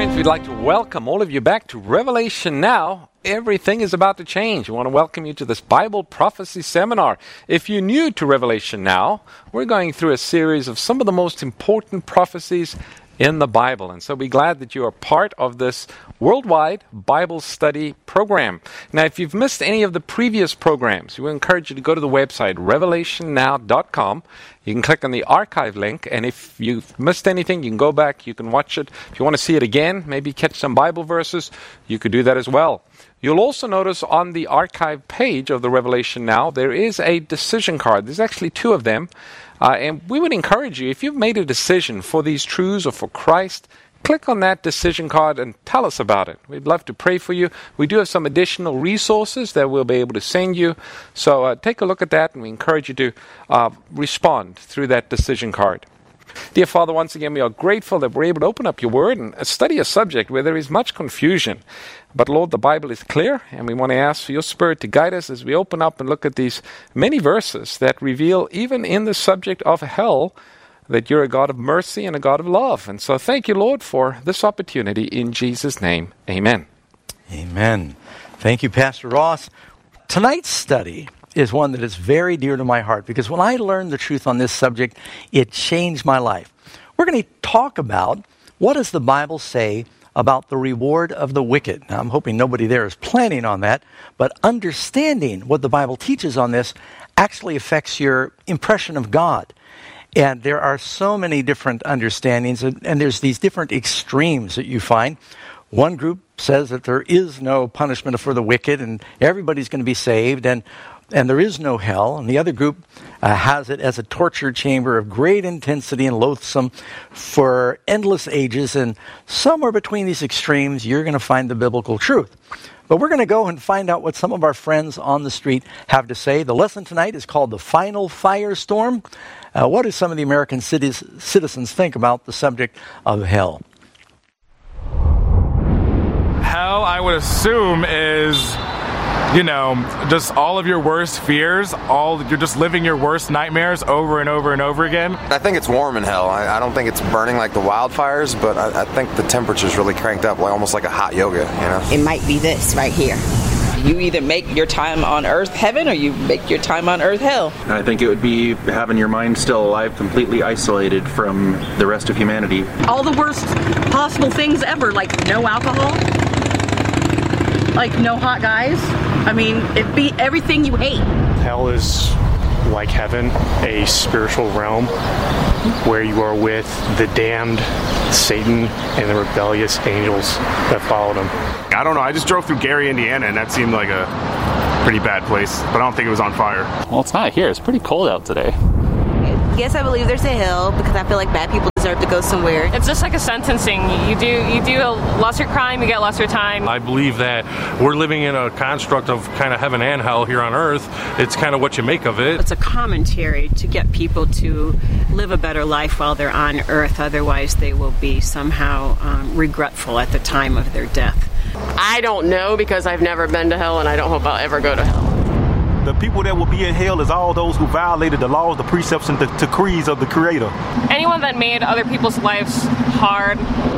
friends, we'd like to welcome all of you back to Revelation Now. Everything is about to change. We want to welcome you to this Bible prophecy seminar. If you're new to Revelation Now, we're going through a series of some of the most important prophecies in the Bible. And so we're glad that you are part of this worldwide Bible study program. Now, if you've missed any of the previous programs, we encourage you to go to the website, revelationnow.com. You can click on the archive link, and if you've missed anything, you can go back, you can watch it. If you want to see it again, maybe catch some Bible verses, you could do that as well. You'll also notice on the archive page of the Revelation Now, there is a decision card. There's actually two of them. And we would encourage you, if you've made a decision for these truths or for Christ, click on that decision card and tell us about it. We'd love to pray for you. We do have some additional resources that we'll be able to send you. So take a look at that, and we encourage you to respond through that decision card. Dear Father, once again, we are grateful that we're able to open up your word and study a subject where there is much confusion. But Lord, the Bible is clear, and we want to ask for your Spirit to guide us as we open up and look at these many verses that reveal, even in the subject of hell, that you're a God of mercy and a God of love. And so thank you, Lord, for this opportunity. In Jesus' name, amen. Amen. Thank you, Pastor Ross. Tonight's study is one that is very dear to my heart, because when I learned the truth on this subject, it changed my life. We're going to talk about what does the Bible say about the reward of the wicked. Now, I'm hoping nobody there is planning on that, but understanding what the Bible teaches on this actually affects your impression of God. And there are so many different understandings, and there's these different extremes that you find. One group says that there is no punishment for the wicked, and everybody's going to be saved, and there is no hell. And the other group has it as a torture chamber of great intensity and loathsome for endless ages. And somewhere between these extremes, you're going to find the biblical truth. But we're going to go and find out what some of our friends on the street have to say. The lesson tonight is called The Final Firestorm. What do some of the American citizens think about the subject of hell? Hell, I would assume, is, just all of your worst fears. You're just living your worst nightmares over and over and over again. I think it's warm in hell. I don't think it's burning like the wildfires, but I think the temperature's really cranked up, almost like a hot yoga, It might be this right here. You either make your time on earth heaven, or you make your time on earth hell. I think it would be having your mind still alive, completely isolated from the rest of humanity. All the worst possible things ever, like no alcohol, like no hot guys. I mean, it'd be everything you hate. Hell is like heaven, a spiritual realm where you are with the damned, Satan, and the rebellious angels that followed him. I don't know. I just drove through Gary, Indiana, and that seemed like a pretty bad place, but I don't think it was on fire. Well, it's not here. It's pretty cold out today. Yes, I believe there's a hell, because I feel like bad people deserve to go somewhere. It's just like a sentencing. You do a lesser crime, you get lesser time. I believe that we're living in a construct of kind of heaven and hell here on earth. It's kind of what you make of it. It's a commentary to get people to live a better life while they're on earth. Otherwise, they will be somehow regretful at the time of their death. I don't know, because I've never been to hell, and I don't hope I'll ever go to hell. The people that will be in hell is all those who violated the laws, the precepts, and the decrees of the Creator. Anyone that made other people's lives hard.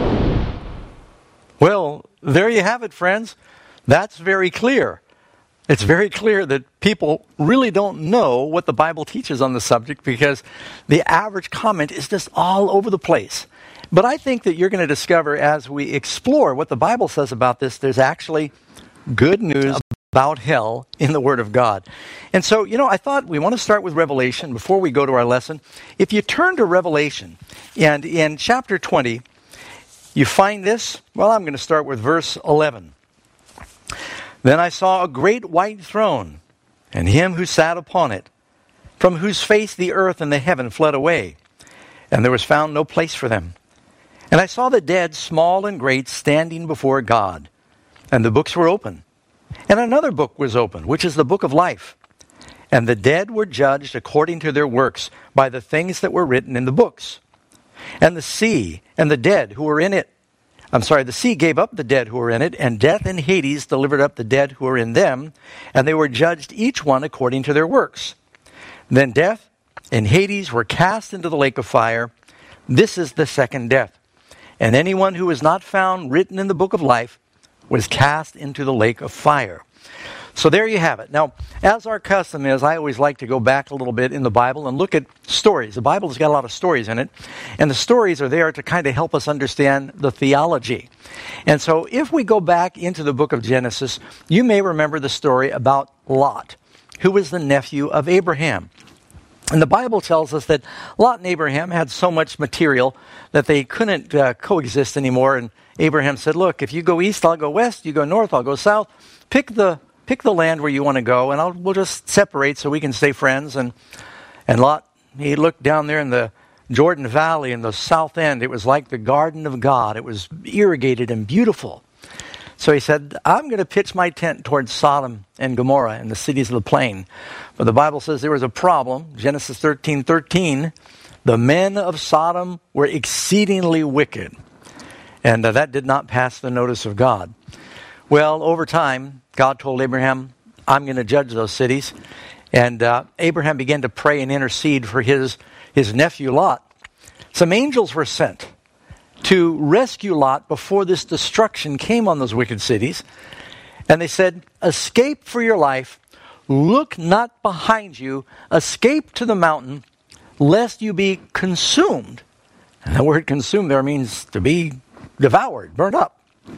Well, there you have it, friends. That's very clear. It's very clear that people really don't know what the Bible teaches on the subject, because the average comment is just all over the place. But I think that you're going to discover, as we explore what the Bible says about this, there's actually good news about hell in the Word of God. And so, I thought we want to start with Revelation before we go to our lesson. If you turn to Revelation, and in chapter 20, you find this. Well, I'm going to start with verse 11. Then I saw a great white throne, and him who sat upon it, from whose face the earth and the heaven fled away, and there was found no place for them. And I saw the dead, small and great, standing before God, and the books were open. And another book was opened, which is the book of life. And the dead were judged according to their works by the things that were written in the books. And the sea and the dead who were in it, the sea gave up the dead who were in it, and death and Hades delivered up the dead who were in them, and they were judged each one according to their works. Then death and Hades were cast into the lake of fire. This is the second death. and anyone who was not found written in the book of life was cast into the lake of fire. So there you have it. Now, as our custom is, I always like to go back a little bit in the Bible and look at stories. The Bible's got a lot of stories in it, and the stories are there to kind of help us understand the theology. And so if we go back into the book of Genesis, you may remember the story about Lot, who was the nephew of Abraham. And the Bible tells us that Lot and Abraham had so much material that they couldn't coexist anymore. And Abraham said, look, if you go east, I'll go west. You go north, I'll go south. Pick the land where you want to go, and we'll just separate so we can stay friends. And Lot, he looked down there in the Jordan Valley in the south end. It was like the garden of God. It was irrigated and beautiful. So he said, I'm going to pitch my tent towards Sodom and Gomorrah and the cities of the plain. But the Bible says there was a problem. Genesis 13:13, the men of Sodom were exceedingly wicked. And that did not pass the notice of God. Well, over time, God told Abraham, I'm going to judge those cities. And Abraham began to pray and intercede for his nephew Lot. Some angels were sent to rescue Lot before this destruction came on those wicked cities. And they said, escape for your life, look not behind you, escape to the mountain, lest you be consumed. And the word consumed there means to be devoured, burnt up.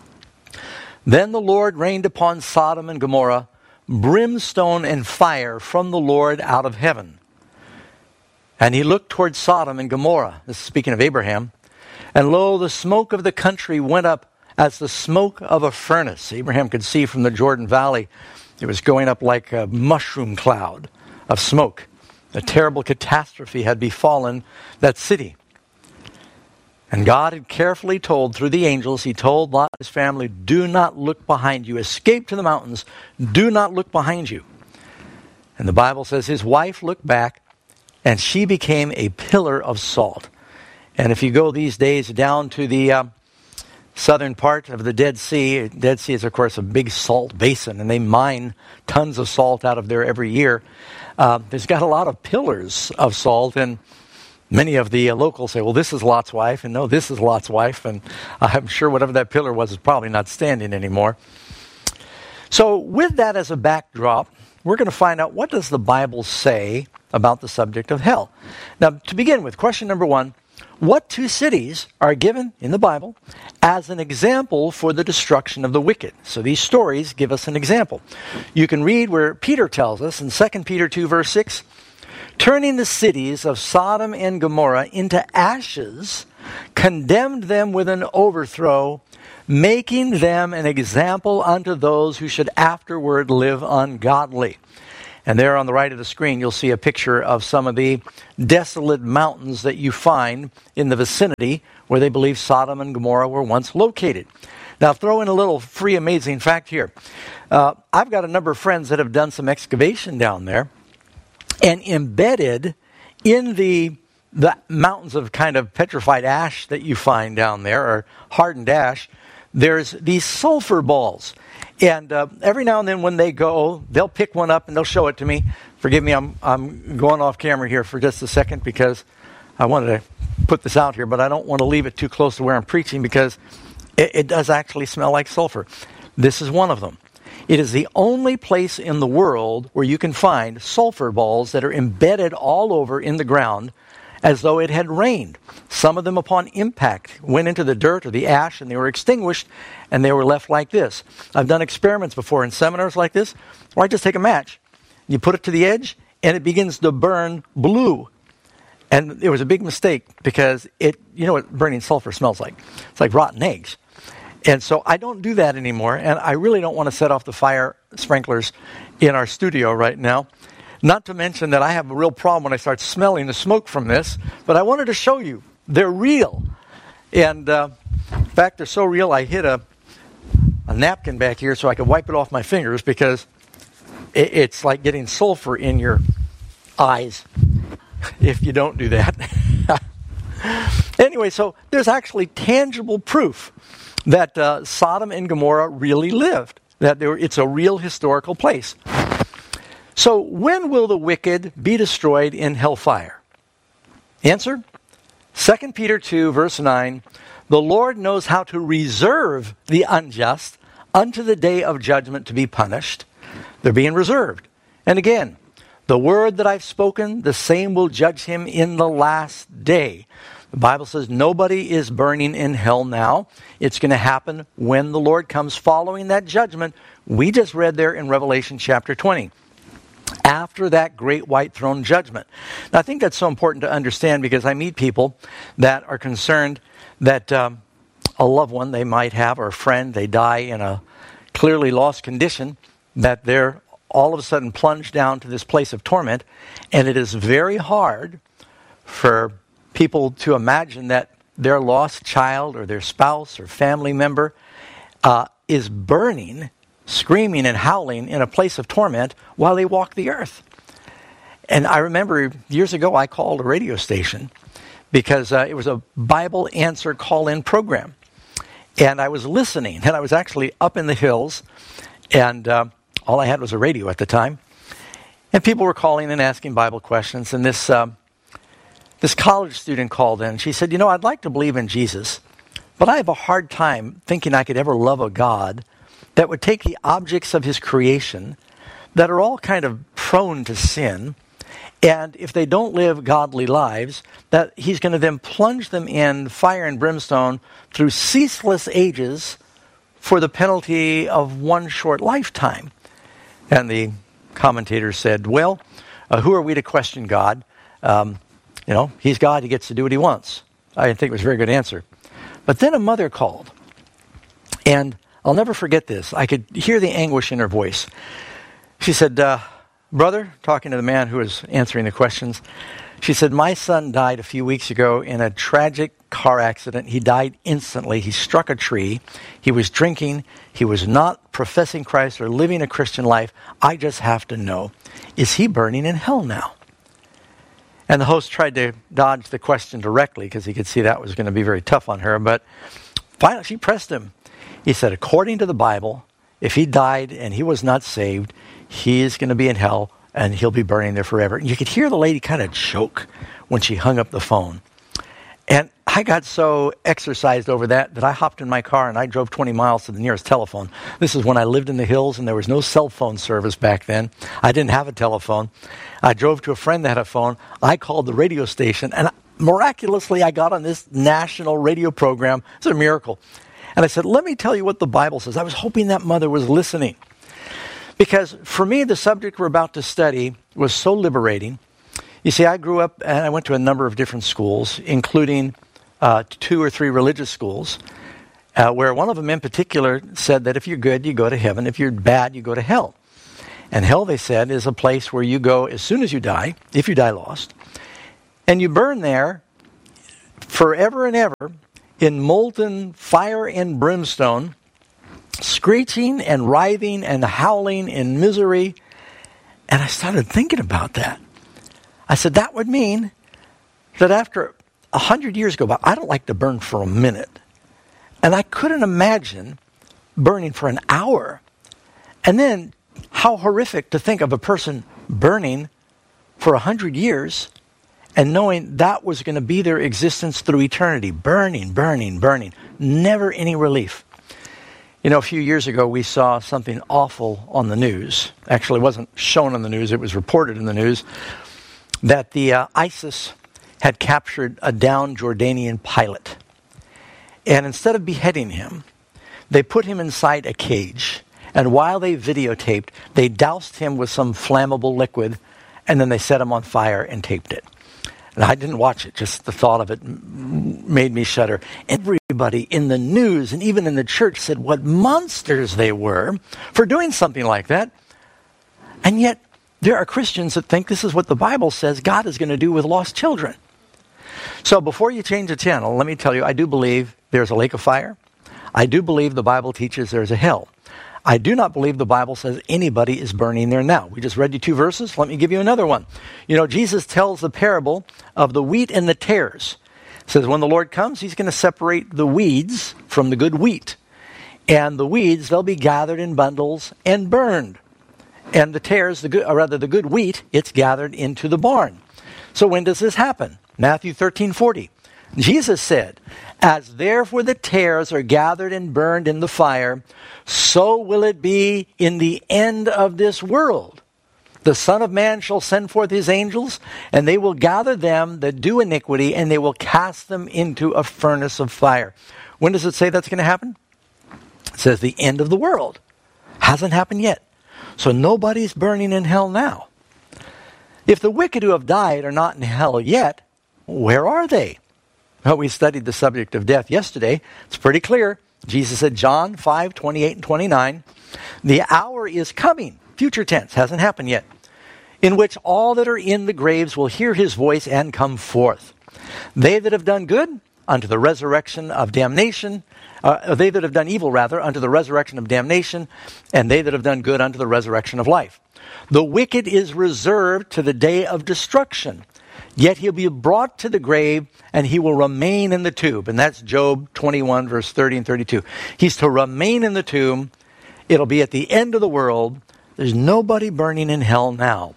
Then the Lord rained upon Sodom and Gomorrah brimstone and fire from the Lord out of heaven. And he looked toward Sodom and Gomorrah, this is speaking of Abraham, and lo, the smoke of the country went up as the smoke of a furnace. Abraham could see from the Jordan Valley, it was going up like a mushroom cloud of smoke. A terrible catastrophe had befallen that city. And God had carefully told, through the angels, he told Lot and his family, do not look behind you. Escape to the mountains. Do not look behind you. And the Bible says his wife looked back, and she became a pillar of salt. And if you go these days down to the southern part of the Dead Sea is, of course, a big salt basin, and they mine tons of salt out of there every year. There's got a lot of pillars of salt, and many of the locals say, well, this is Lot's wife, and no, this is Lot's wife, and I'm sure whatever that pillar was is probably not standing anymore. So with that as a backdrop, we're going to find out, what does the Bible say about the subject of hell? Now, to begin with, question number one, what two cities are given in the Bible as an example for the destruction of the wicked? So these stories give us an example. You can read where Peter tells us in 2 Peter 2, verse 6, turning the cities of Sodom and Gomorrah into ashes, condemned them with an overthrow, making them an example unto those who should afterward live ungodly. And there on the right of the screen, you'll see a picture of some of the desolate mountains that you find in the vicinity where they believe Sodom and Gomorrah were once located. Now, throw in a little free amazing fact here. I've got a number of friends that have done some excavation down there, and embedded in the mountains of kind of petrified ash that you find down there, or hardened ash, there's these sulfur balls. And every now and then when they go, they'll pick one up and they'll show it to me. Forgive me, I'm going off camera here for just a second because I wanted to put this out here, but I don't want to leave it too close to where I'm preaching because it does actually smell like sulfur. This is one of them. It is the only place in the world where you can find sulfur balls that are embedded all over in the ground as though it had rained. Some of them upon impact went into the dirt or the ash and they were extinguished and they were left like this. I've done experiments before in seminars like this where I just take a match, you put it to the edge and it begins to burn blue. And it was a big mistake because you know what burning sulfur smells like? It's like rotten eggs. And so I don't do that anymore, and I really don't want to set off the fire sprinklers in our studio right now. Not to mention that I have a real problem when I start smelling the smoke from this, but I wanted to show you. They're real. And in fact, they're so real, I hid a napkin back here so I could wipe it off my fingers because it's like getting sulfur in your eyes if you don't do that. Anyway, so there's actually tangible proof that Sodom and Gomorrah really lived, that it's a real historical place. So when will the wicked be destroyed in hellfire? Answer, 2 Peter 2, verse 9, The Lord knows how to reserve the unjust unto the day of judgment to be punished. They're being reserved. And again, the word that I've spoken, the same will judge him in the last day. The Bible says nobody is burning in hell now. It's going to happen when the Lord comes following that judgment. We just read there in Revelation chapter 20. After that great white throne judgment. Now, I think that's so important to understand because I meet people that are concerned that a loved one they might have or a friend, they die in a clearly lost condition, that they're all of a sudden plunged down to this place of torment. And it is very hard for people to imagine that their lost child or their spouse or family member is burning, screaming and howling in a place of torment while they walk the earth. And I remember years ago I called a radio station because it was a Bible answer call-in program. And I was listening, and I was actually up in the hills, and all I had was a radio at the time. And people were calling and asking Bible questions, and this college student called in. She said, I'd like to believe in Jesus, but I have a hard time thinking I could ever love a God that would take the objects of his creation that are all kind of prone to sin, and if they don't live godly lives, that he's going to then plunge them in fire and brimstone through ceaseless ages for the penalty of one short lifetime. And the commentator said, well, who are we to question God? He's God, he gets to do what he wants. I think it was a very good answer. But then a mother called, and I'll never forget this. I could hear the anguish in her voice. She said, brother, talking to the man who was answering the questions, she said, my son died a few weeks ago in a tragic car accident. He died instantly. He struck a tree. He was drinking. He was not professing Christ or living a Christian life. I just have to know, is he burning in hell now? And the host tried to dodge the question directly because he could see that was going to be very tough on her. But finally, she pressed him. He said, according to the Bible, if he died and he was not saved, he is going to be in hell and he'll be burning there forever. And you could hear the lady kind of choke when she hung up the phone. And I got so exercised over that I hopped in my car and I drove 20 miles to the nearest telephone. This is when I lived in the hills and there was no cell phone service back then. I didn't have a telephone. I drove to a friend that had a phone. I called the radio station and miraculously I got on this national radio program. It's a miracle. And I said, let me tell you what the Bible says. I was hoping that mother was listening. Because for me, the subject we're about to study was so liberating. You see, I grew up and I went to a number of different schools, including 2 or 3 religious schools, where one of them in particular said that if you're good, you go to heaven. If you're bad, you go to hell. And hell, they said, is a place where you go as soon as you die, if you die lost, and you burn there forever and ever in molten fire and brimstone, screeching and writhing and howling in misery. And I started thinking about that. I said, that would mean that after 100 years go by, I don't like to burn for a minute. And I couldn't imagine burning for an hour. And then how horrific to think of a person burning for 100 years and knowing that was going to be their existence through eternity. Burning, burning, burning. Never any relief. A few years ago, we saw something awful on the news. Actually, it wasn't shown on the news. It was reported in the news that the ISIS had captured a downed Jordanian pilot. And instead of beheading him, they put him inside a cage. And while they videotaped, they doused him with some flammable liquid, and then they set him on fire and taped it. And I didn't watch it. Just the thought of it made me shudder. Everybody in the news and even in the church said what monsters they were for doing something like that. And yet, there are Christians that think this is what the Bible says God is going to do with lost children. So before you change the channel, let me tell you, I do believe there's a lake of fire. I do believe the Bible teaches there's a hell. I do not believe the Bible says anybody is burning there now. We just read you 2 verses. Let me give you another one. Jesus tells the parable of the wheat and the tares. It says when the Lord comes, he's going to separate the weeds from the good wheat. And the weeds, they'll be gathered in bundles and burned. And the tares, the good wheat, it's gathered into the barn. So when does this happen? Matthew 13:40. Jesus said, "As therefore the tares are gathered and burned in the fire, so will it be in the end of this world. The Son of Man shall send forth his angels, and they will gather them that do iniquity, and they will cast them into a furnace of fire." When does it say that's going to happen? It says the end of the world. Hasn't happened yet. So nobody's burning in hell now. If the wicked who have died are not in hell yet, where are they? Well, we studied the subject of death yesterday. It's pretty clear. Jesus said, John 5:28 and 29, "The hour is coming," future tense, hasn't happened yet, "in which all that are in the graves will hear his voice and come forth. They that have done good, unto the resurrection of damnation, they that have done evil, rather, unto the resurrection of damnation, and they that have done good unto the resurrection of life. The wicked is reserved to the day of destruction, yet he'll be brought to the grave, and he will remain in the tomb." And that's Job 21, verse 30 and 32. He's to remain in the tomb. It'll be at the end of the world. There's nobody burning in hell now.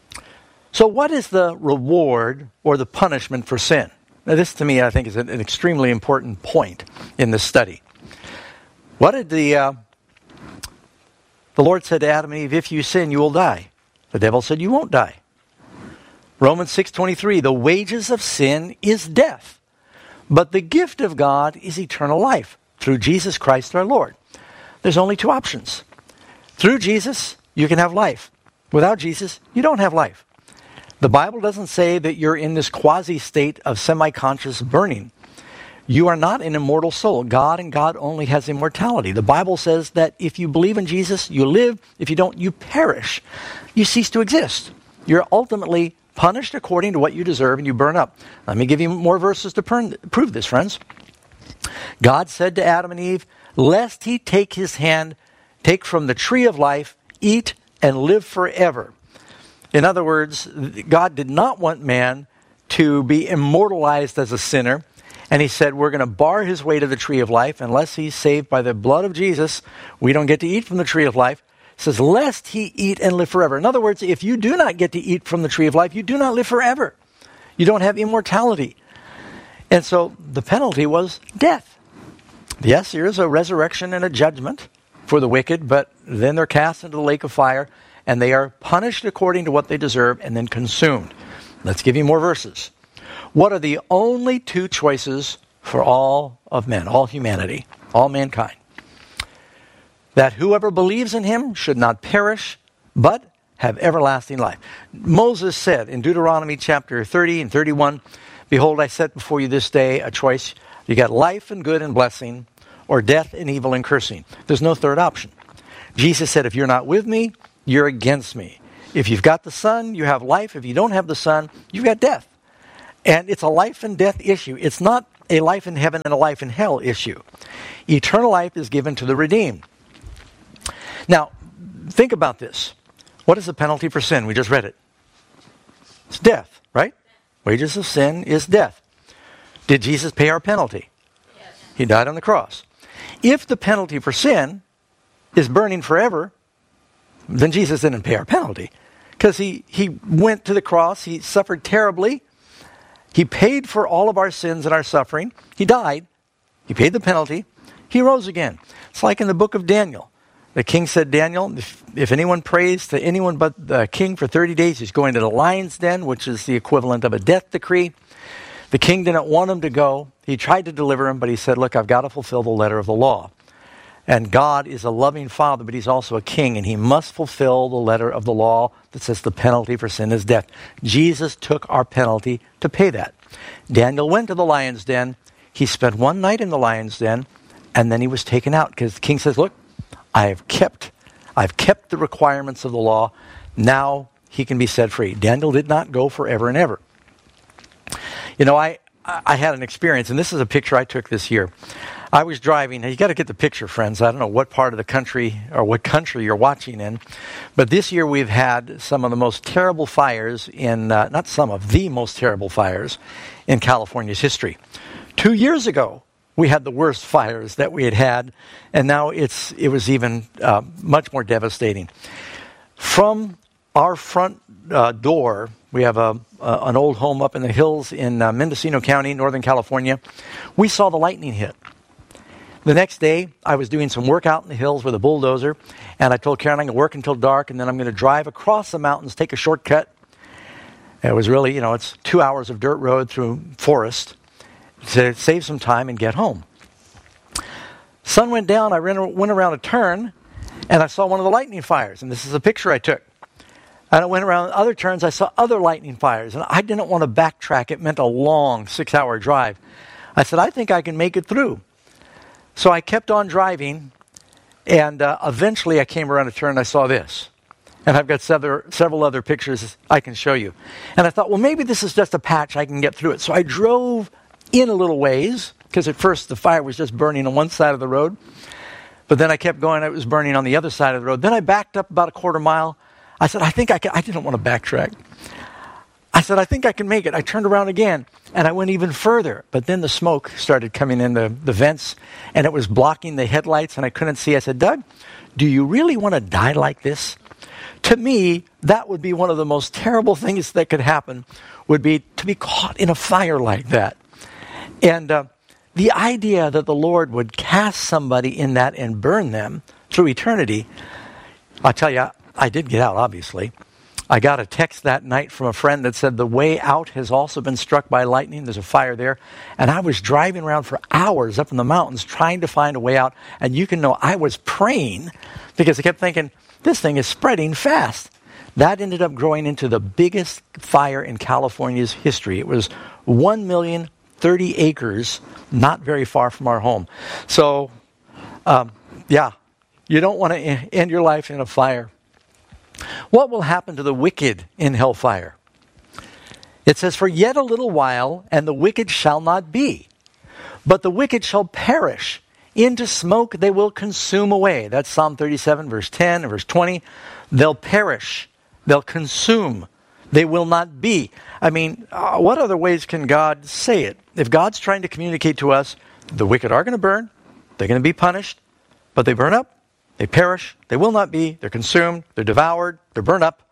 So what is the reward or the punishment for sin? Now this, to me, I think is an extremely important point in this study. What did the Lord said to Adam and Eve, "If you sin, you will die." The devil said, "You won't die." Romans 6:23, "The wages of sin is death, but the gift of God is eternal life through Jesus Christ our Lord." There's only two options. Through Jesus, you can have life. Without Jesus, you don't have life. The Bible doesn't say that you're in this quasi-state of semi-conscious burning. You are not an immortal soul. God and God only has immortality. The Bible says that if you believe in Jesus, you live. If you don't, you perish. You cease to exist. You're ultimately punished according to what you deserve, and you burn up. Let me give you more verses to prove this, friends. God said to Adam and Eve, "Lest he take from the tree of life, eat, and live forever." In other words, God did not want man to be immortalized as a sinner. And he said, we're going to bar his way to the tree of life. Unless he's saved by the blood of Jesus, we don't get to eat from the tree of life. It says, lest he eat and live forever. In other words, if you do not get to eat from the tree of life, you do not live forever. You don't have immortality. And so the penalty was death. Yes, there is a resurrection and a judgment for the wicked, but then they're cast into the lake of fire, and they are punished according to what they deserve and then consumed. Let's give you more verses. What are the only two choices for all of men, all humanity, all mankind? That whoever believes in him should not perish, but have everlasting life. Moses said in Deuteronomy chapter 30 and 31, "Behold, I set before you this day a choice. You got life and good and blessing, or death and evil and cursing." There's no third option. Jesus said, if you're not with me, you're against me. If you've got the Son, you have life. If you don't have the Son, you've got death. And it's a life and death issue. It's not a life in heaven and a life in hell issue. Eternal life is given to the redeemed. Now, think about this. What is the penalty for sin? We just read it. It's death, right? Wages of sin is death. Did Jesus pay our penalty? Yes. He died on the cross. If the penalty for sin is burning forever, then Jesus didn't pay our penalty. Because he went to the cross, he suffered terribly, he paid for all of our sins and our suffering, he died, he paid the penalty, he rose again. It's like in the book of Daniel. The king said, Daniel, if anyone prays to anyone but the king for 30 days, he's going to the lion's den, which is the equivalent of a death decree. The king didn't want him to go. He tried to deliver him, but he said, look, I've got to fulfill the letter of the law. And God is a loving father, but he's also a king, and he must fulfill the letter of the law that says the penalty for sin is death. Jesus took our penalty to pay that. Daniel went to the lion's den. He spent one night in the lion's den, and then he was taken out because the king says, look, I've kept the requirements of the law. Now he can be set free. Daniel did not go forever and ever. You know, I had an experience, and this is a picture I took this year. I was driving. Now, you got to get the picture, friends. I don't know what part of the country or what country you're watching in, but this year we've had some of the most terrible fires in, not some of, the most terrible fires in California's history. 2 years ago, we had the worst fires that we had, and now it was even much more devastating. From our front door, we have an old home up in the hills in Mendocino County, Northern California. We saw the lightning hit. The next day, I was doing some work out in the hills with a bulldozer, and I told Karen I'm going to work until dark, and then I'm going to drive across the mountains, take a shortcut. It was really, it's 2 hours of dirt road through forest to save some time and get home. Sun went down, I went around a turn, and I saw one of the lightning fires, and this is a picture I took. And I went around other turns, I saw other lightning fires, and I didn't want to backtrack. It meant a long 6-hour drive. I said, I think I can make it through. So I kept on driving, and eventually I came around a turn and I saw this. And I've got several other pictures I can show you. And I thought, well, maybe this is just a patch, I can get through it. So I drove in a little ways, because at first the fire was just burning on one side of the road. But then I kept going, it was burning on the other side of the road. Then I backed up about a quarter mile. I said, I didn't want to backtrack. I said, I think I can make it. I turned around again, and I went even further. But then the smoke started coming in the vents, and it was blocking the headlights, and I couldn't see. I said, Doug, do you really want to die like this? To me, that would be one of the most terrible things that could happen, would be to be caught in a fire like that. And the idea that the Lord would cast somebody in that and burn them through eternity, I'll tell you, I did get out, obviously. I got a text that night from a friend that said the way out has also been struck by lightning. There's a fire there. And I was driving around for hours up in the mountains trying to find a way out. And you can know I was praying because I kept thinking, this thing is spreading fast. That ended up growing into the biggest fire in California's history. It was 1,030 acres, not very far from our home. So, you don't want to end your life in a fire. What will happen to the wicked in hellfire? It says, for yet a little while, and the wicked shall not be. But the wicked shall perish. Into smoke they will consume away. That's Psalm 37, verse 10 and verse 20. They'll perish. They'll consume. They will not be. I mean, what other ways can God say it? If God's trying to communicate to us, the wicked are going to burn. They're going to be punished. But they burn up. They perish. They will not be. They're consumed. They're devoured. They're burned up.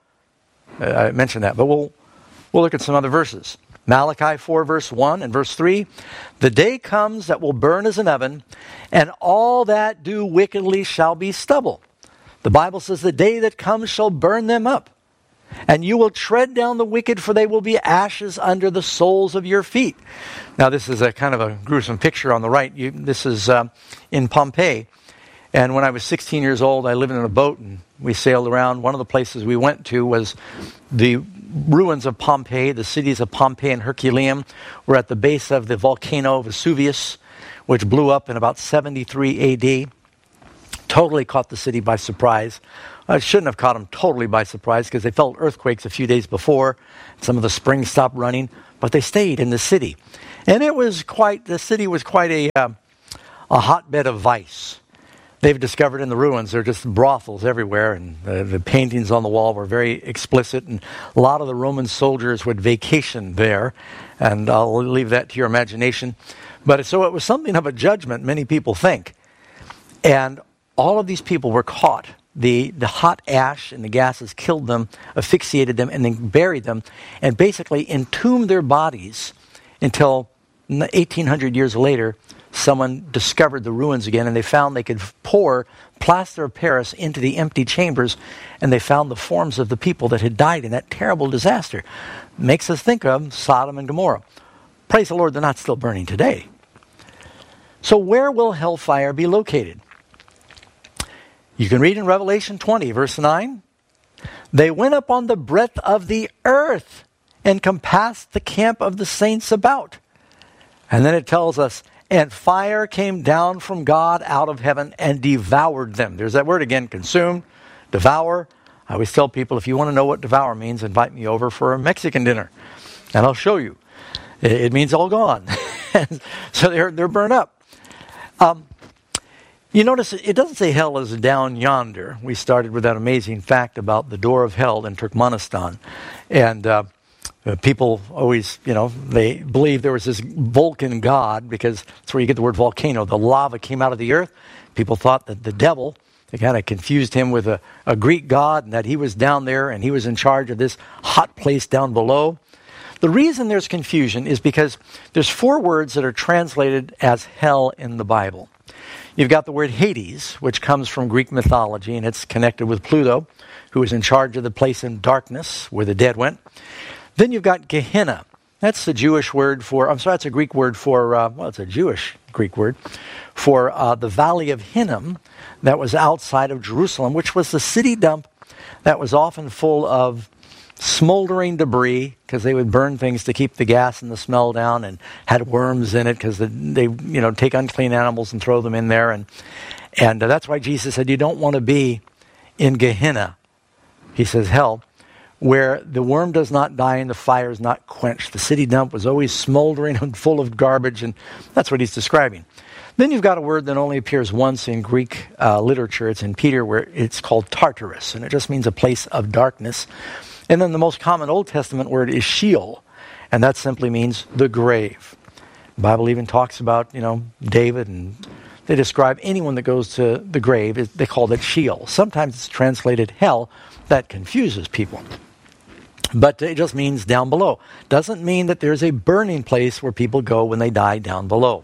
I mentioned that, but we'll look at some other verses. Malachi 4, verse 1 and verse 3. The day comes that will burn as an oven, and all that do wickedly shall be stubble. The Bible says the day that comes shall burn them up. And you will tread down the wicked, for they will be ashes under the soles of your feet. Now this is a kind of a gruesome picture on the right. This is in Pompeii. And when I was 16 years old, I lived in a boat and we sailed around. One of the places we went to was the ruins of Pompeii. The cities of Pompeii and Herculaneum were at the base of the volcano Vesuvius, which blew up in about 73 AD. Totally caught the city by surprise. I shouldn't have caught them totally by surprise because they felt earthquakes a few days before. Some of the springs stopped running, but they stayed in the city. And the city was quite a hotbed of vice. They've discovered in the ruins, there are just brothels everywhere, and the paintings on the wall were very explicit, and a lot of the Roman soldiers would vacation there, and I'll leave that to your imagination. But so it was something of a judgment, many people think. And all of these people were caught. The hot ash and the gases killed them, asphyxiated them, and then buried them, and basically entombed their bodies until 1,800 years later, someone discovered the ruins again, and they found they could pour plaster of Paris into the empty chambers, and they found the forms of the people that had died in that terrible disaster. Makes us think of Sodom and Gomorrah. Praise the Lord, they're not still burning today. So where will hellfire be located? You can read in Revelation 20, verse 9. They went up on the breadth of the earth and compassed the camp of the saints about. And then it tells us, and fire came down from God out of heaven and devoured them. There's that word again, consumed, devour. I always tell people, if you want to know what devour means, invite me over for a Mexican dinner, and I'll show you. It means all gone. So they're burned up. You notice it doesn't say hell is down yonder. We started with that amazing fact about the door of hell in Turkmenistan. And people always, they believe there was this Vulcan god because that's where you get the word volcano. The lava came out of the earth. People thought that the devil They kind of confused him with a Greek god, and that he was down there and he was in charge of this hot place down below. The reason there's confusion is because there's 4 words that are translated as hell in the Bible. You've got the word Hades, which comes from Greek mythology, and it's connected with Pluto, who is in charge of the place in darkness where the dead went. Then you've got Gehenna. That's the Jewish word for, that's a Greek word for, it's a Jewish Greek word for the Valley of Hinnom that was outside of Jerusalem, which was the city dump that was often full of smoldering debris, because they would burn things to keep the gas and the smell down, and had worms in it because they take unclean animals and throw them in there. And that's why Jesus said you don't want to be in Gehenna. He says hell, where the worm does not die and the fire is not quenched. The city dump was always smoldering and full of garbage, and that's what he's describing. Then you've got a word that only appears once in Greek literature. It's in Peter, where it's called Tartarus, and it just means a place of darkness. And then the most common Old Testament word is Sheol, and that simply means the grave. The Bible even talks about, David, and they describe anyone that goes to the grave, they call it Sheol. Sometimes it's translated hell. That confuses people. But it just means down below. Doesn't mean that there's a burning place where people go when they die down below.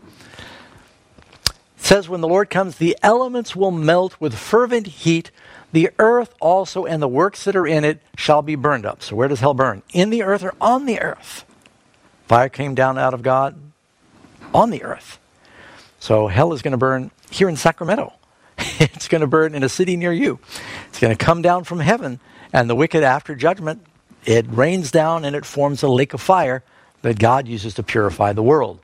It says, when the Lord comes, the elements will melt with fervent heat. The earth also and the works that are in it shall be burned up. So where does hell burn? In the earth or on the earth? Fire came down out of God on the earth. So hell is going to burn here in Sacramento. It's going to burn in a city near you. It's going to come down from heaven, and the wicked after judgment, it rains down and it forms a lake of fire that God uses to purify the world.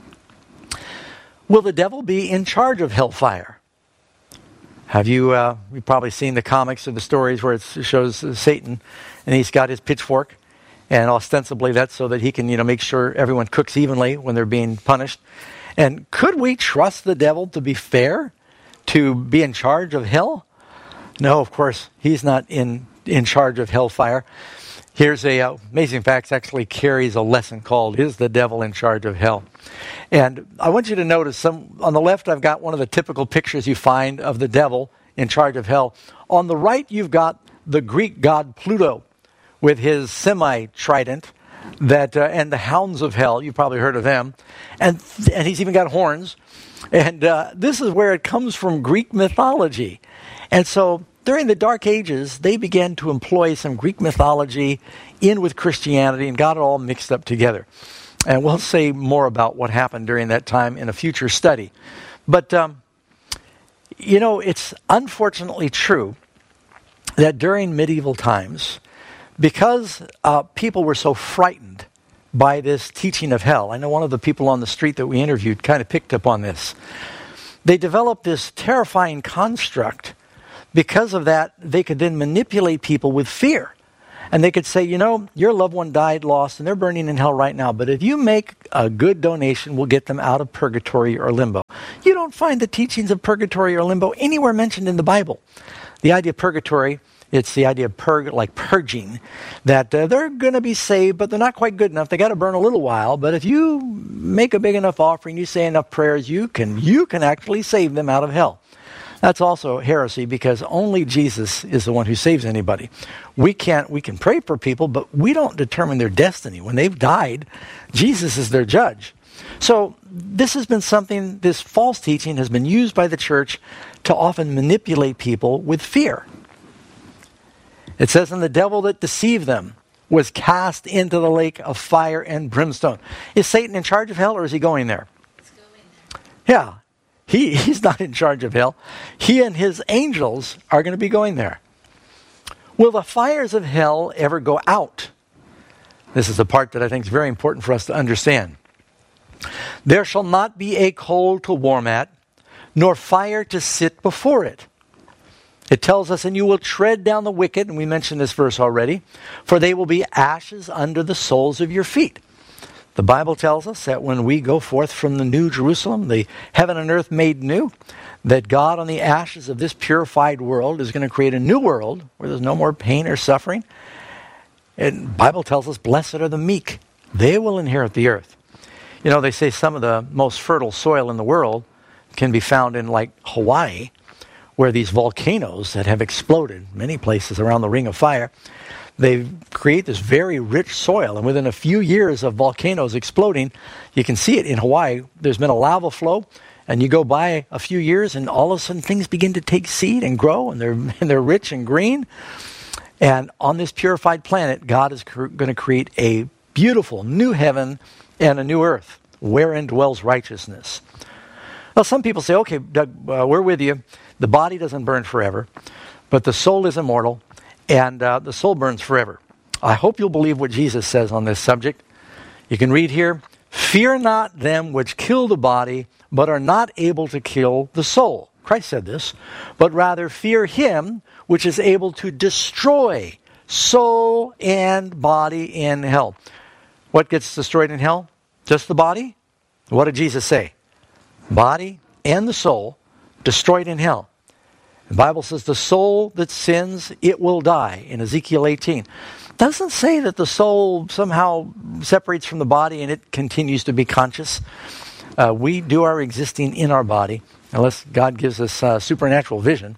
Will the devil be in charge of hellfire? Have you've probably seen the comics or the stories where it shows Satan, and he's got his pitchfork, and ostensibly that's so that he can, make sure everyone cooks evenly when they're being punished. And could we trust the devil to be fair, to be in charge of hell? No, of course, he's not in charge of hellfire. Here's a Amazing Facts actually carries a lesson called, Is the Devil in Charge of Hell? And I want you to notice, on the left I've got one of the typical pictures you find of the devil in charge of hell. On the right you've got the Greek god Pluto with his semi-trident and the hounds of hell. You've probably heard of them. And he's even got horns. And this is where it comes from Greek mythology. And so during the Dark Ages, they began to employ some Greek mythology in with Christianity and got it all mixed up together. And we'll say more about what happened during that time in a future study. But, it's unfortunately true that during medieval times, because people were so frightened by this teaching of hell, I know one of the people on the street that we interviewed kind of picked up on this. They developed this terrifying construct. Because of that, they could then manipulate people with fear. And they could say, your loved one died, lost, and they're burning in hell right now. But if you make a good donation, we'll get them out of purgatory or limbo. You don't find the teachings of purgatory or limbo anywhere mentioned in the Bible. The idea of purgatory, it's the idea of purging, that they're going to be saved, but they're not quite good enough. They got to burn a little while. But if you make a big enough offering, you say enough prayers, you can actually save them out of hell. That's also heresy, because only Jesus is the one who saves anybody. We can pray for people, but we don't determine their destiny. When they've died, Jesus is their judge. So this has been something, this false teaching has been used by the church to often manipulate people with fear. It says, and the devil that deceived them was cast into the lake of fire and brimstone. Is Satan in charge of hell, or is he going there? He's going there. Yeah. He's not in charge of hell. He and his angels are going to be going there. Will the fires of hell ever go out? This is the part that I think is very important for us to understand. There shall not be a coal to warm at, nor fire to sit before it. It tells us, and you will tread down the wicked, and we mentioned this verse already, for they will be ashes under the soles of your feet. The Bible tells us that when we go forth from the new Jerusalem, the heaven and earth made new, that God on the ashes of this purified world is going to create a new world where there's no more pain or suffering. And the Bible tells us, blessed are the meek. They will inherit the earth. They say some of the most fertile soil in the world can be found in like Hawaii, where these volcanoes that have exploded many places around the Ring of Fire, they create this very rich soil. And within a few years of volcanoes exploding, you can see it in Hawaii. There's been a lava flow, and you go by a few years, and all of a sudden things begin to take seed and grow, and they're rich and green. And on this purified planet, God is going to create a beautiful new heaven and a new earth, wherein dwells righteousness. Well, some people say, okay, Doug, we're with you. The body doesn't burn forever, but the soul is immortal, and the soul burns forever. I hope you'll believe what Jesus says on this subject. You can read here, "Fear not them which kill the body, but are not able to kill the soul." Christ said this. "But rather fear him which is able to destroy soul and body in hell." What gets destroyed in hell? Just the body? What did Jesus say? Body and the soul destroyed in hell. The Bible says the soul that sins, it will die in Ezekiel 18. It doesn't say that the soul somehow separates from the body and it continues to be conscious. We do our existing in our body, unless God gives us supernatural vision.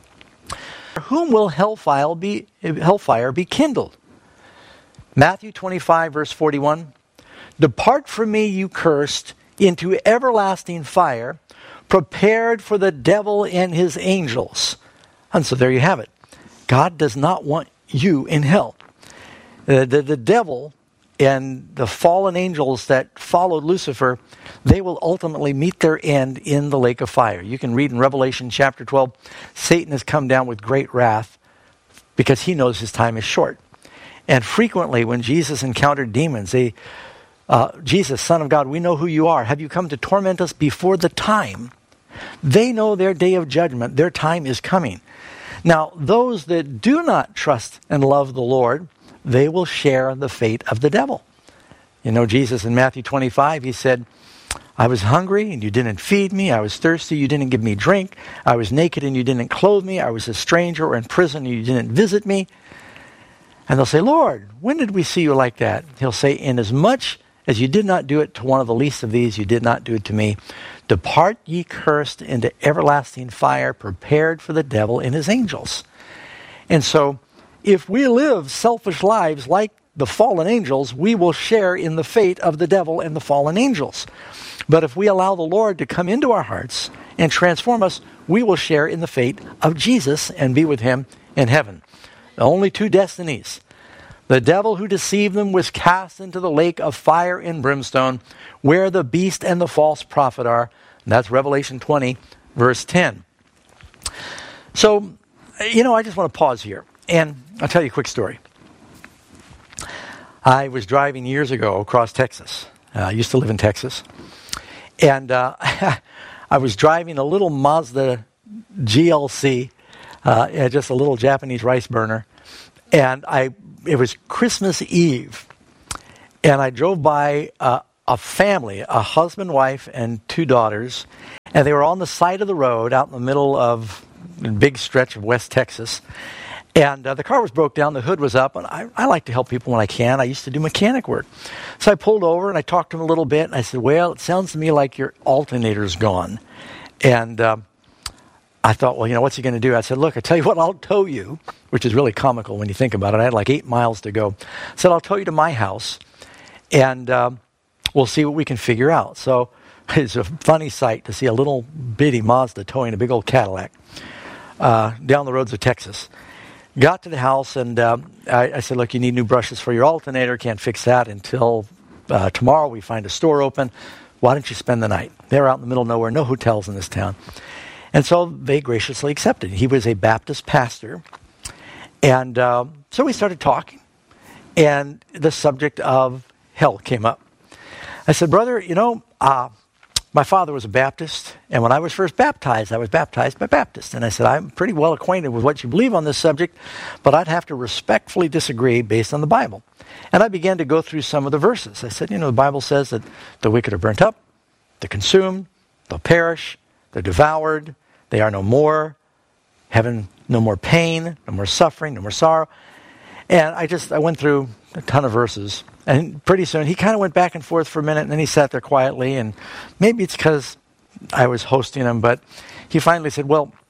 Whom will hellfire be kindled? Matthew 25, verse 41. "Depart from me, you cursed, into everlasting fire, prepared for the devil and his angels." And so there you have it. God does not want you in hell. The devil and the fallen angels that followed Lucifer, they will ultimately meet their end in the lake of fire. You can read in Revelation chapter 12, Satan has come down with great wrath because he knows his time is short. And frequently when Jesus encountered demons, Jesus, Son of God, we know who you are. Have you come to torment us before the time? They know their day of judgment. Their time is coming. Now, those that do not trust and love the Lord, they will share the fate of the devil. You know, Jesus in Matthew 25, he said, "I was hungry and you didn't feed me. I was thirsty, you didn't give me drink. I was naked and you didn't clothe me. I was a stranger or in prison and you didn't visit me." And they'll say, "Lord, when did we see you like that?" He'll say, "Inasmuch as you did not do it to one of the least of these, you did not do it to me. Depart ye cursed into everlasting fire, prepared for the devil and his angels." And so, if we live selfish lives like the fallen angels, we will share in the fate of the devil and the fallen angels. But if we allow the Lord to come into our hearts and transform us, we will share in the fate of Jesus and be with him in heaven. The only two destinies. The devil who deceived them was cast into the lake of fire and brimstone, where the beast and the false prophet are. And that's Revelation 20, verse 10. So, I just want to pause here. And I'll tell you a quick story. I was driving years ago across Texas. I used to live in Texas. And I was driving a little Mazda GLC, just a little Japanese rice burner. And it was Christmas Eve. And I drove by a family, a husband, wife, and two daughters. And they were on the side of the road out in the middle of a big stretch of West Texas. And the car was broke down, the hood was up, and I like to help people when I can. I used to do mechanic work. So I pulled over and I talked to him a little bit, and I said, "Well, it sounds to me like your alternator's gone." And I thought, well, what's he going to do? I said, "Look, I tell you what, I'll tow you," which is really comical when you think about it. I had like 8 miles to go. I said, "I'll tow you to my house, and we'll see what we can figure out." So it's a funny sight to see a little bitty Mazda towing a big old Cadillac down the roads of Texas. Got to the house, and I said, "Look, you need new brushes for your alternator. Can't fix that until tomorrow. We find a store open. Why don't you spend the night?" They're out in the middle of nowhere, no hotels in this town. And so they graciously accepted. He was a Baptist pastor. And so we started talking, and the subject of hell came up. I said, "Brother, my father was a Baptist, and when I was first baptized, I was baptized by Baptists." And I said, "I'm pretty well acquainted with what you believe on this subject, but I'd have to respectfully disagree based on the Bible." And I began to go through some of the verses. I said, the Bible says that the wicked are burnt up, they're consumed, they'll perish, they're devoured, they are no more, heaven, no more pain, no more suffering, no more sorrow. And I went through a ton of verses. And pretty soon, he kind of went back and forth for a minute, and then he sat there quietly. And maybe it's because I was hosting him, but he finally said, "Well,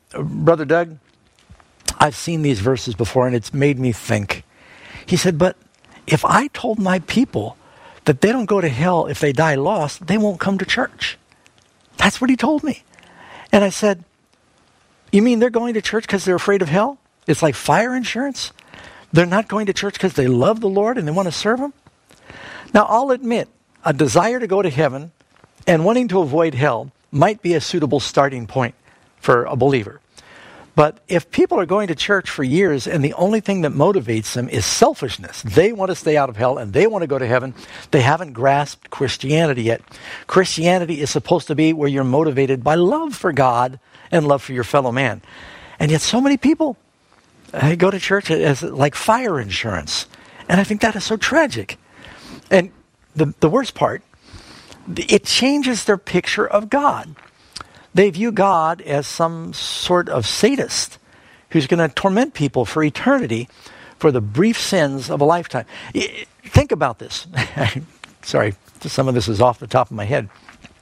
Brother Doug, I've seen these verses before and it's made me think. He said, but if I told my people that they don't go to hell if they die lost, they won't come to church. That's what he told me. And I said, you mean they're going to church because they're afraid of hell? It's like fire insurance? They're not going to church because they love the Lord and they want to serve him? Now, I'll admit, a desire to go to heaven and wanting to avoid hell might be a suitable starting point for a believer. But if people are going to church for years and the only thing that motivates them is selfishness, they want to stay out of hell and they want to go to heaven, they haven't grasped Christianity yet. Christianity is supposed to be where you're motivated by love for God and love for your fellow man. And yet so many people go to church as like fire insurance. And I think that is so tragic. And the worst part, it changes their picture of God. They view God as some sort of sadist who's going to torment people for eternity for the brief sins of a lifetime. Think about this. Sorry, some of this is off the top of my head.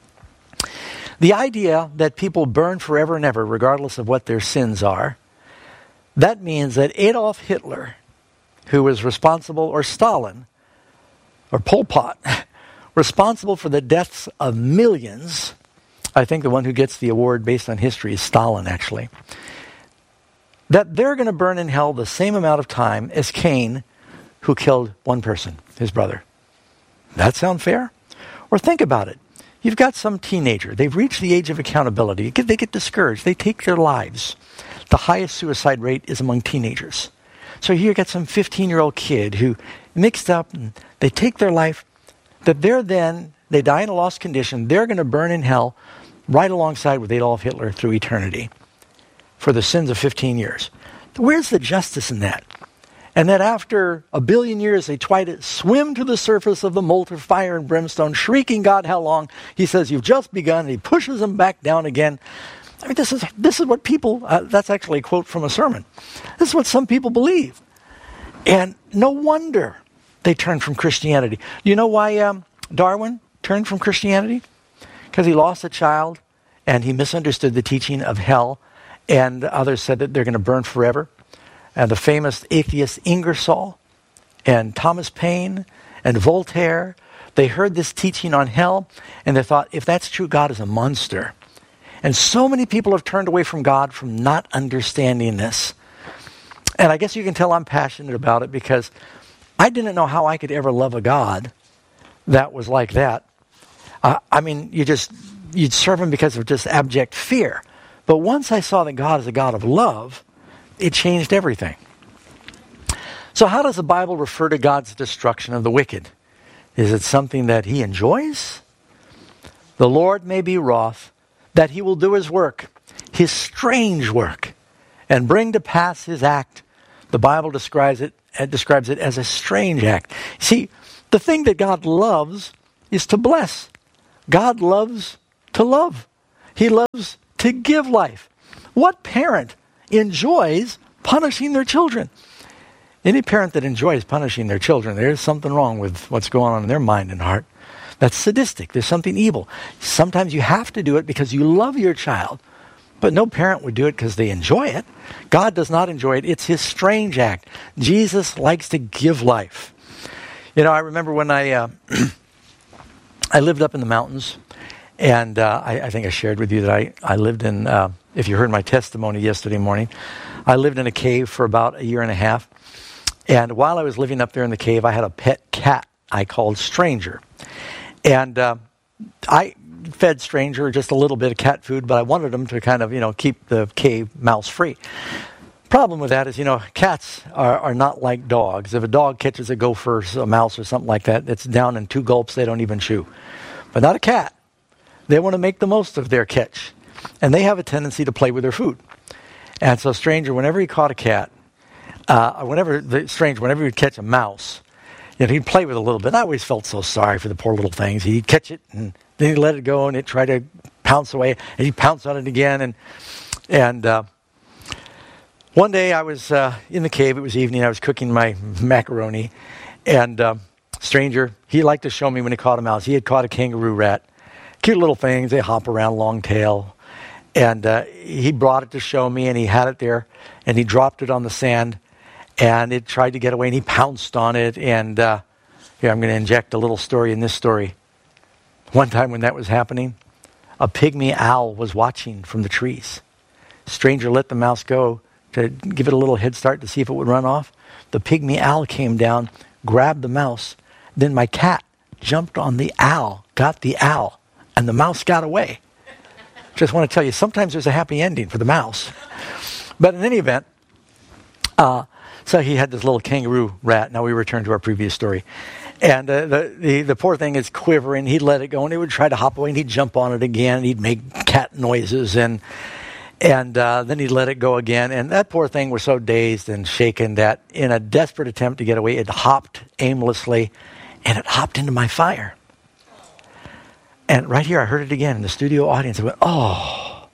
The idea that people burn forever and ever, regardless of what their sins are, that means that Adolf Hitler, who was responsible, or Stalin, or Pol Pot, responsible for the deaths of millions. I think the one who gets the award based on history is Stalin, actually. That they're going to burn in hell the same amount of time as Cain, who killed one person, his brother. That sound fair? Or think about it. You've got some teenager. They've reached the age of accountability. They get discouraged. They take their lives. The highest suicide rate is among teenagers. So here you got some 15-year-old kid who mixed up and they take their life. That they die in a lost condition. They're going to burn in hell right alongside with Adolf Hitler through eternity for the sins of 15 years. Where's the justice in that? And that after 1 billion years, they try to swim to the surface of the molten fire and brimstone, shrieking, God, how long? He says, you've just begun. And he pushes them back down again. I mean, this is what people, that's actually a quote from a sermon. This is what some people believe. And no wonder they turn from Christianity. Do you know why Darwin turned from Christianity? Because he lost a child and he misunderstood the teaching of hell, and others said that they're going to burn forever. And the famous atheist Ingersoll and Thomas Paine and Voltaire, they heard this teaching on hell and they thought, if that's true, God is a monster. And so many people have turned away from God from not understanding this. And I guess you can tell I'm passionate about it because I didn't know how I could ever love a God that was like that. I mean, you'd serve him because of just abject fear. But once I saw that God is a God of love, it changed everything. So how does the Bible refer to God's destruction of the wicked? Is it something that he enjoys? The Lord may be wroth, that he will do his work, his strange work, and bring to pass his act. The Bible describes it as a strange act. See, the thing that God loves is to bless. God loves to love. He loves to give life. What parent enjoys punishing their children? Any parent that enjoys punishing their children, there's something wrong with what's going on in their mind and heart. That's sadistic. There's something evil. Sometimes you have to do it because you love your child. But no parent would do it because they enjoy it. God does not enjoy it. It's his strange act. Jesus likes to give life. You know, I remember when I lived up in the mountains, and I think I shared with you that I lived in, if you heard my testimony yesterday morning, I lived in a cave for about 1.5 years. And while I was living up there in the cave, I had a pet cat I called Stranger. And I fed Stranger just a little bit of cat food, but I wanted him to kind of, keep the cave mouse free. Problem with that is, cats are not like dogs. If a dog catches a gopher, a mouse, or something like that, it's down in 2 gulps, they don't even chew. But not a cat. They want to make the most of their catch. And they have a tendency to play with their food. And so Stranger, whenever he caught a cat, whenever he'd catch a mouse, he'd play with it a little bit. I always felt so sorry for the poor little things. He'd catch it, and then he'd let it go, and it'd try to pounce away, and he'd pounce on it again. And one day I was in the cave. It was evening. I was cooking my macaroni, and Stranger, he liked to show me when he caught a mouse. He had caught a kangaroo rat. Cute little things. They hop around, long tail. And he brought it to show me, and he had it there, and he dropped it on the sand, and it tried to get away, and he pounced on it. And here, I'm going to inject a little story in this story. One time when that was happening, a pygmy owl was watching from the trees. Stranger let the mouse go to give it a little head start to see if it would run off. The pygmy owl came down, grabbed the mouse. Then my cat jumped on the owl, got the owl, and the mouse got away. Just want to tell you, sometimes there's a happy ending for the mouse. But in any event, so he had this little kangaroo rat. Now we return to our previous story. And the poor thing is quivering. He'd let it go, and it would try to hop away, and he'd jump on it again, and he'd make cat noises, and then he'd let it go again. And that poor thing was so dazed and shaken that in a desperate attempt to get away, it hopped aimlessly, and it hopped into my fire. And right here, I heard it again in the studio audience. I went, oh.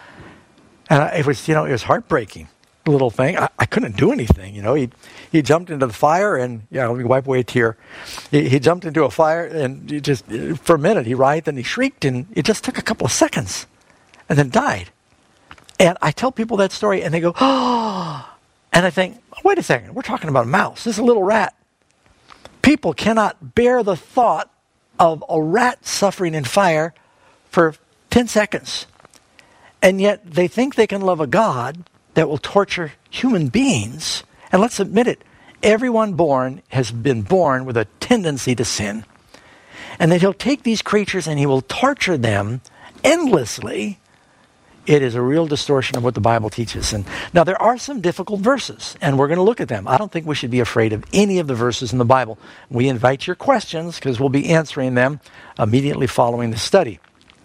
And it was heartbreaking, the little thing. I couldn't do anything, He jumped into the fire, and, let me wipe away a tear. He jumped into a fire, and for a minute, he writhed, and he shrieked, and it just took a couple of seconds, and then died. And I tell people that story, and they go, oh. And I think, wait a second, we're talking about a mouse. This is a little rat. People cannot bear the thought of a rat suffering in fire for 10 seconds. And yet they think they can love a God that will torture human beings. And let's admit it, everyone born has been born with a tendency to sin. And that he'll take these creatures and he will torture them endlessly. It is a real distortion of what the Bible teaches. And now there are some difficult verses, and we're going to look at them. I don't think we should be afraid of any of the verses in the Bible. We invite your questions because we'll be answering them immediately following the study.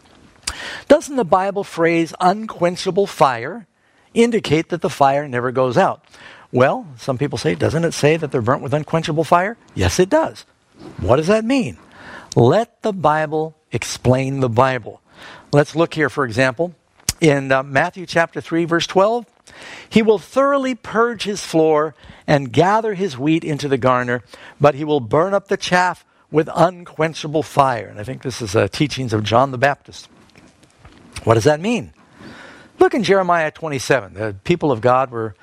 Doesn't the Bible phrase unquenchable fire indicate that the fire never goes out? Well, some people say, doesn't it say that they're burnt with unquenchable fire? Yes, it does. What does that mean? Let the Bible explain the Bible. Let's look here, for example. In Matthew chapter 3, verse 12, he will thoroughly purge his floor and gather his wheat into the garner, but he will burn up the chaff with unquenchable fire. And I think this is teachings of John the Baptist. What does that mean? Look in Jeremiah 27. The people of God were,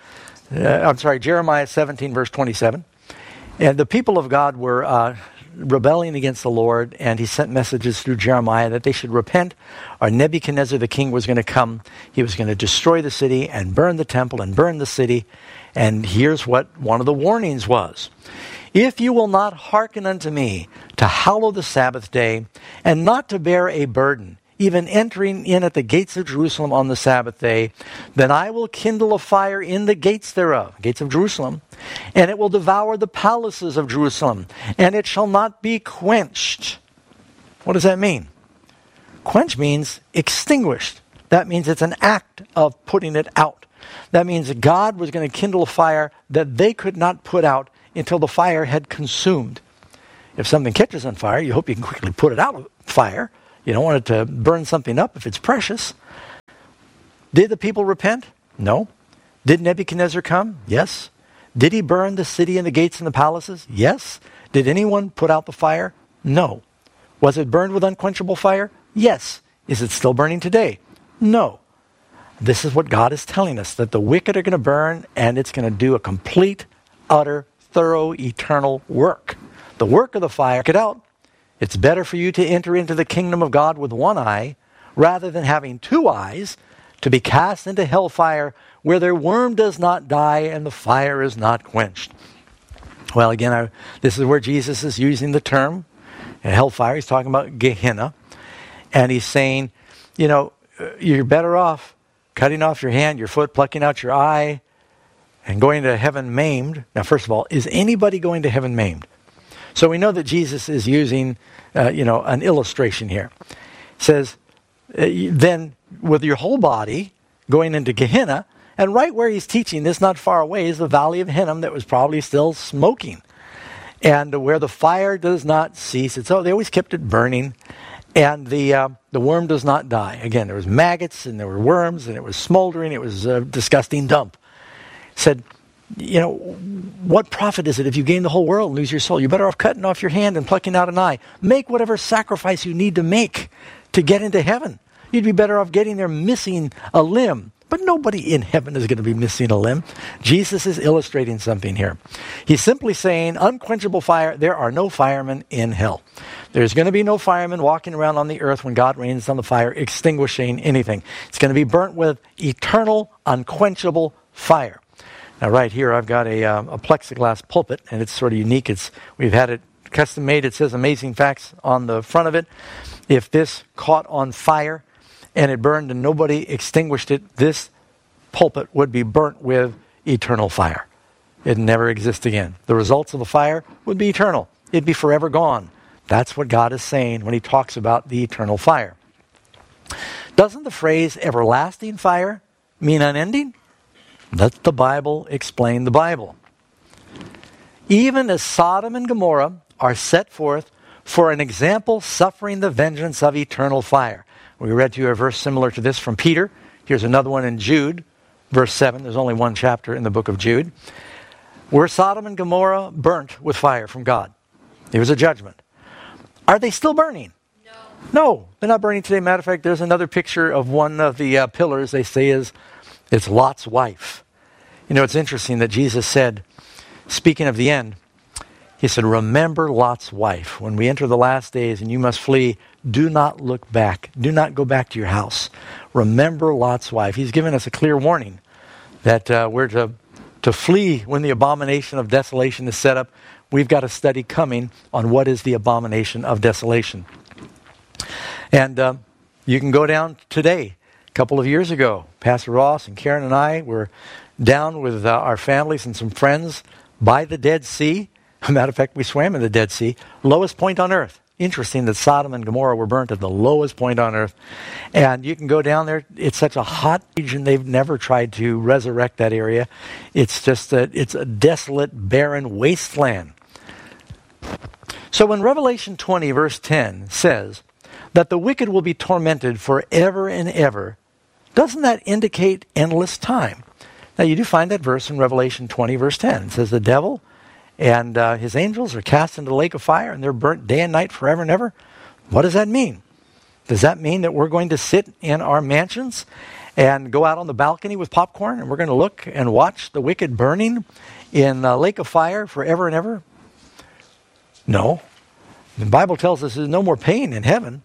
Jeremiah 17, verse 27. And the people of God were rebelling against the Lord, and he sent messages through Jeremiah that they should repent, or Nebuchadnezzar the king was going to come. He was going to destroy the city and burn the temple and burn the city. And here's what one of the warnings was. If you will not hearken unto me to hallow the Sabbath day, and not to bear a burden, even entering in at the gates of Jerusalem on the Sabbath day, then I will kindle a fire in the gates thereof, gates of Jerusalem, and it will devour the palaces of Jerusalem, and it shall not be quenched. What does that mean? Quench means extinguished. That means it's an act of putting it out. That means that God was going to kindle a fire that they could not put out until the fire had consumed. If something catches on fire, you hope you can quickly put it out of fire. You don't want it to burn something up if it's precious. Did the people repent? No. Did Nebuchadnezzar come? Yes. Did he burn the city and the gates and the palaces? Yes. Did anyone put out the fire? No. Was it burned with unquenchable fire? Yes. Is it still burning today? No. This is what God is telling us, that the wicked are going to burn, and it's going to do a complete, utter, thorough, eternal work. The work of the fire, get out. It's better for you to enter into the kingdom of God with one eye rather than having two eyes, to be cast into hellfire where their worm does not die and the fire is not quenched. Well, again, this is where Jesus is using the term hellfire. He's talking about Gehenna. And he's saying, you're better off cutting off your hand, your foot, plucking out your eye, and going to heaven maimed. Now, first of all, is anybody going to heaven maimed? So we know that Jesus is using, an illustration here. It says, then with your whole body going into Gehenna, and right where he's teaching this, not far away, is the Valley of Hinnom that was probably still smoking. And where the fire does not cease, they always kept it burning, and the worm does not die. Again, there was maggots, and there were worms, and it was smoldering. It was a disgusting dump. It said, what profit is it if you gain the whole world and lose your soul? You're better off cutting off your hand and plucking out an eye. Make whatever sacrifice you need to make to get into heaven. You'd be better off getting there missing a limb. But nobody in heaven is going to be missing a limb. Jesus is illustrating something here. He's simply saying, unquenchable fire, there are no firemen in hell. There's going to be no firemen walking around on the earth when God rains on the fire, extinguishing anything. It's going to be burnt with eternal, unquenchable fire. Now, right here, I've got a plexiglass pulpit, and it's sort of unique. We've had it custom made. It says amazing facts on the front of it. If this caught on fire and it burned and nobody extinguished it, this pulpit would be burnt with eternal fire. It'd never exist again. The results of the fire would be eternal. It'd be forever gone. That's what God is saying when he talks about the eternal fire. Doesn't the phrase everlasting fire mean unending? Let the Bible explain the Bible. Even as Sodom and Gomorrah are set forth for an example suffering the vengeance of eternal fire. We read to you a verse similar to this from Peter. Here's another one in Jude, verse 7. There's only one chapter in the book of Jude. Were Sodom and Gomorrah burnt with fire from God? It was a judgment. Are they still burning? No, they're not burning today. Matter of fact, there's another picture of one of the pillars they say it's Lot's wife. You know, it's interesting that Jesus said, speaking of the end, he said, remember Lot's wife. When we enter the last days and you must flee, do not look back. Do not go back to your house. Remember Lot's wife. He's given us a clear warning that we're to flee when the abomination of desolation is set up. We've got a study coming on what is the abomination of desolation. And you can go down today. A couple of years ago, Pastor Ross and Karen and I were down with our families and some friends by the Dead Sea. As a matter of fact, we swam in the Dead Sea. Lowest point on earth. Interesting that Sodom and Gomorrah were burnt at the lowest point on earth. And you can go down there. It's such a hot region. They've never tried to resurrect that area. It's just it's a desolate, barren wasteland. So when Revelation 20, verse 10 says that the wicked will be tormented forever and ever, doesn't that indicate endless time? Now, you do find that verse in Revelation 20, verse 10. It says the devil and his angels are cast into the lake of fire, and they're burnt day and night forever and ever. What does that mean? Does that mean that we're going to sit in our mansions and go out on the balcony with popcorn, and we're going to look and watch the wicked burning in a lake of fire forever and ever? No. The Bible tells us there's no more pain in heaven.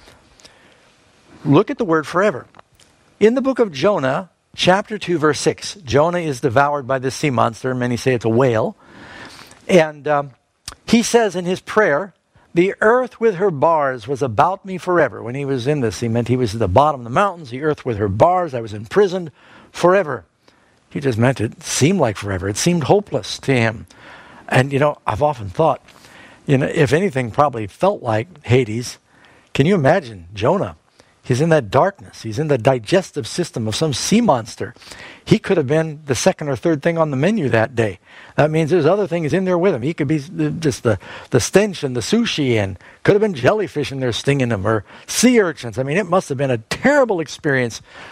Look at the word forever. In the book of Jonah, chapter 2, verse 6, Jonah is devoured by this sea monster. Many say it's a whale. And he says in his prayer, the earth with her bars was about me forever. When he was in this, he meant he was at the bottom of the mountains, the earth with her bars. I was imprisoned forever. He just meant it seemed like forever. It seemed hopeless to him. And, I've often thought, if anything probably felt like Hades, can you imagine Jonah? He's in that darkness. He's in the digestive system of some sea monster. He could have been the second or third thing on the menu that day. That means there's other things in there with him. He could be just the stench and the sushi, and could have been jellyfish in there stinging him, or sea urchins. I mean, it must have been a terrible experience